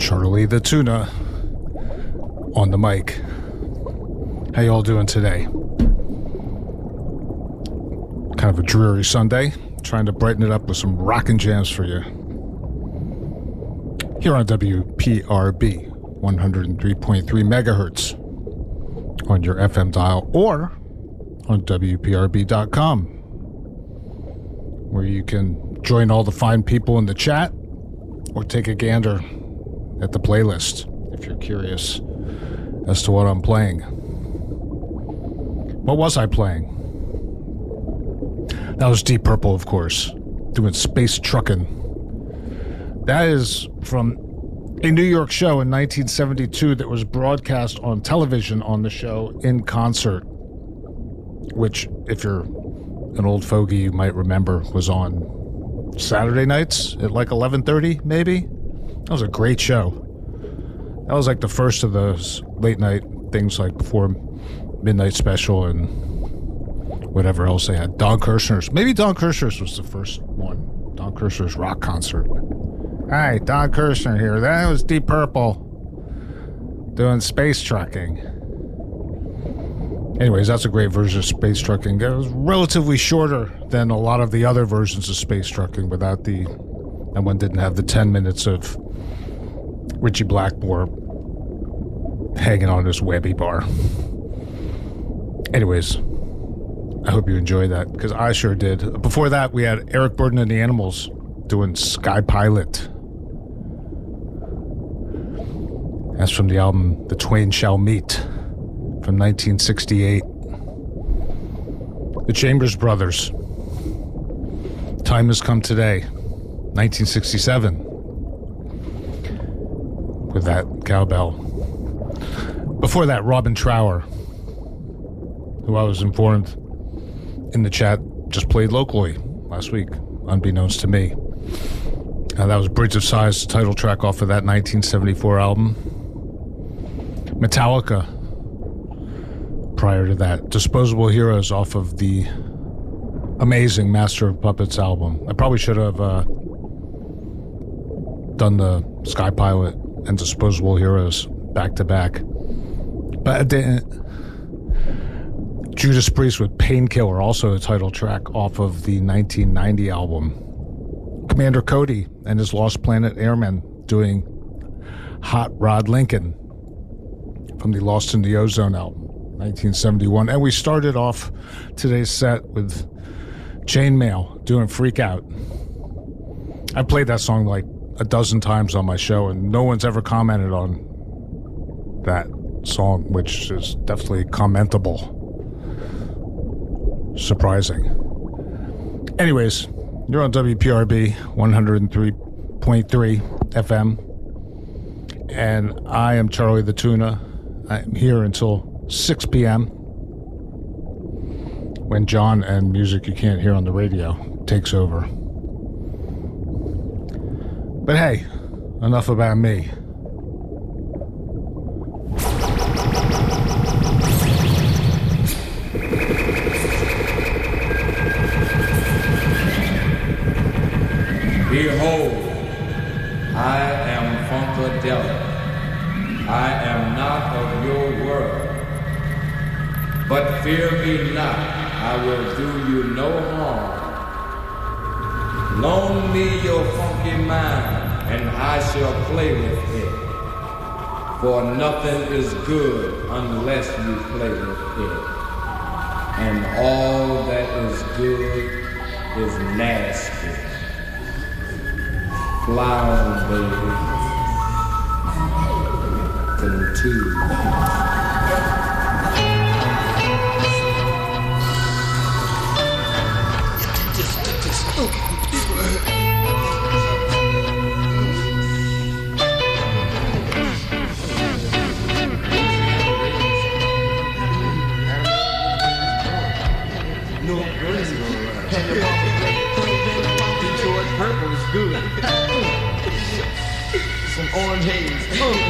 Charlie the Tuna on the mic. How y'all doing today? Kind of a dreary Sunday. Trying to brighten it up with some rockin' jams for you. Here on WPRB 103.3 megahertz on your FM dial or on WPRB.com, where you can join all the fine people in the chat or take a gander at the playlist if you're curious as to what I'm playing. What was I playing? That was Deep Purple, of course, doing Space Truckin'. That is from a New York show in 1972 that was broadcast on television on the show In Concert, which, if you're an old fogey, you might remember was on Saturday nights at like 11:30, maybe. That was a great show. That was like the first of those late night things, like before Midnight Special and whatever else they had. Don Kirshner's. Maybe Don Kirshner's was the first one. Don Kirshner's rock concert. Hi, Don Kirshner here. That was Deep Purple doing Space Trucking. Anyways, that's a great version of Space Trucking. It was relatively shorter than a lot of the other versions of Space Trucking without the... That one didn't have the 10 minutes of Richie Blackmore hanging on his webby bar. Anyways, I hope you enjoyed that, because I sure did. Before that, we had Eric Burdon and the Animals doing Sky Pilot. That's from the album The Twain Shall Meet from 1968. The Chambers Brothers, Time Has Come Today, 1967, with that cowbell. Before that, Robin Trower, who I was informed in the chat just played locally last week, unbeknownst to me. That was Bridge of Sighs, the title track off of that 1974 album. Metallica, prior to that. Disposable Heroes off of the amazing Master of Puppets album. I probably should have done the Sky Pilot and Disposable Heroes back to back, but I didn't. Judas Priest with Painkiller, also a title track off of the 1990 album. Commander Cody and his Lost Planet Airmen doing Hot Rod Lincoln from the Lost in the Ozone album, 1971. And we started off today's set with Chainmail doing Freak Out. I played that song like a dozen times on my show, and no one's ever commented on that song, which is definitely commentable. Surprising. Anyways, you're on WPRB 103.3 FM, and I am Charlie the Tuna. I'm here until 6 p.m. when John and Music You Can't Hear on the Radio takes over. But hey, enough about me. Behold, I am Funkadelic. I am not of your world. But fear me not, I will do you no harm. Loan me your funky mind, and I shall play with it. For nothing is good unless you play with it. And all that is good is nasty. Fly on, baby. Continue. Purple is good. Some orange haze.